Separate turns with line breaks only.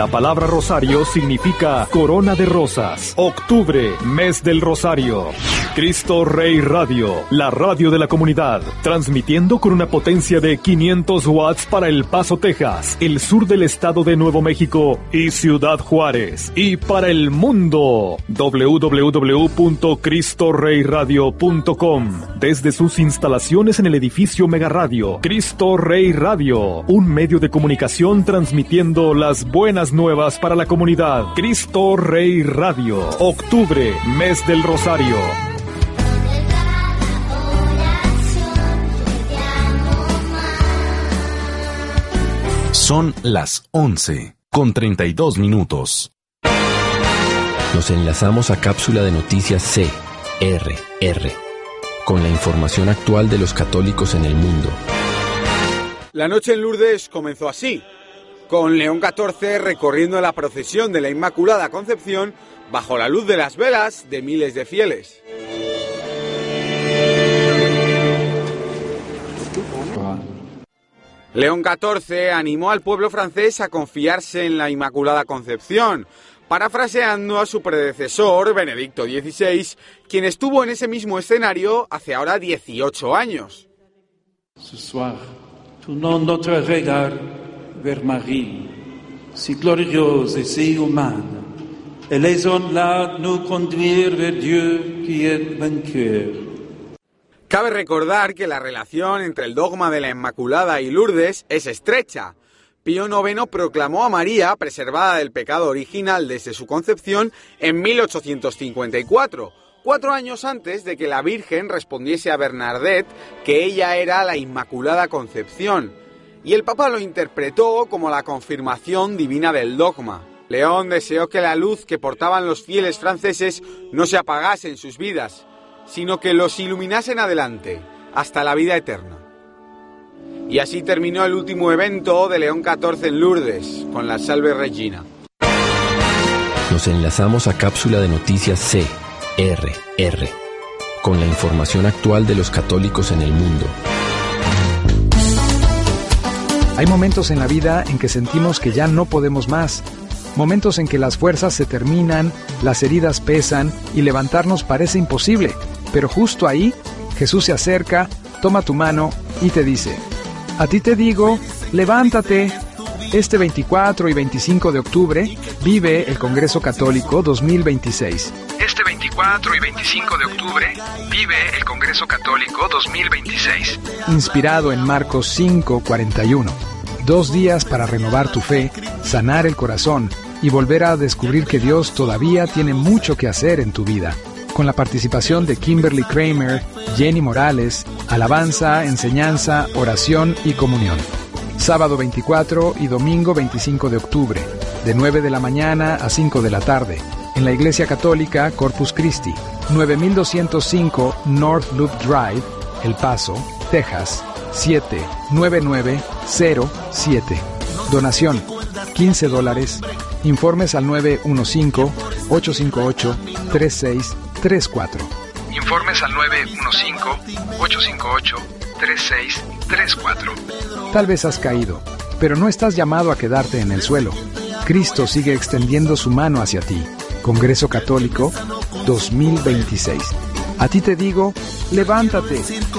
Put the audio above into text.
La palabra rosario significa corona de rosas. Octubre, mes del rosario. Cristo Rey Radio, la radio de la comunidad, transmitiendo con una potencia de 500 watts para El Paso, Texas, el sur del estado de Nuevo México y Ciudad Juárez, y para el mundo, www.cristorreyradio.com, desde sus instalaciones en el edificio Mega Radio. Cristo Rey Radio, un medio de comunicación transmitiendo las buenas nuevas para la comunidad. Cristo Rey Radio, octubre, mes del rosario.
Son las 11:32.
Nos enlazamos a cápsula de noticias CRR, con la información actual de los católicos en el mundo.
La noche en Lourdes comenzó así, con León XIV recorriendo la procesión de la Inmaculada Concepción bajo la luz de las velas de miles de fieles. León XIV animó al pueblo francés a confiarse en la Inmaculada Concepción, parafraseando a su predecesor, Benedicto XVI, quien estuvo en ese mismo escenario hace ahora 18 años.
Ce soir, tournons notre regard vers Marie, si glorieuse et si humaine, et laissons-la nous conduire vers Dieu qui est vainqueur.
Cabe recordar que la relación entre el dogma de la Inmaculada y Lourdes es estrecha. Pío IX proclamó a María preservada del pecado original desde su concepción en 1854, 4 años antes de que la Virgen respondiese a Bernadette que ella era la Inmaculada Concepción, y el Papa lo interpretó como la confirmación divina del dogma. León deseó que la luz que portaban los fieles franceses no se apagase en sus vidas, sino que los iluminasen adelante, hasta la vida eterna. Y así terminó el último evento de León XIV en Lourdes, con la Salve Regina.
Nos enlazamos a cápsula de noticias CRR, con la información actual de los católicos en el mundo.
Hay momentos en la vida en que sentimos que ya no podemos más. Momentos en que las fuerzas se terminan, las heridas pesan y levantarnos parece imposible. Pero justo ahí, Jesús se acerca, toma tu mano y te dice: a ti te digo, levántate. Este 24 y 25 de octubre vive el Congreso Católico 2026.
Este 24 y 25 de octubre vive el Congreso Católico 2026.
Inspirado en Marcos 5:41. 2 días para renovar tu fe, sanar el corazón y volver a descubrir que Dios todavía tiene mucho que hacer en tu vida. Con la participación de Kimberly Kramer, Jenny Morales, alabanza, enseñanza, oración y comunión. Sábado 24 y domingo 25 de octubre, de 9 de la mañana a 5 de la tarde, en la Iglesia Católica Corpus Christi, 9205 North Loop Drive, El Paso, Texas, 79907. Donación, $15. Informes al 915-858-3634.
Informes al 915-858-3634.
Tal vez has caído, pero no estás llamado a quedarte en el suelo. Cristo sigue extendiendo su mano hacia ti. Congreso Católico 2026. A ti te digo, levántate.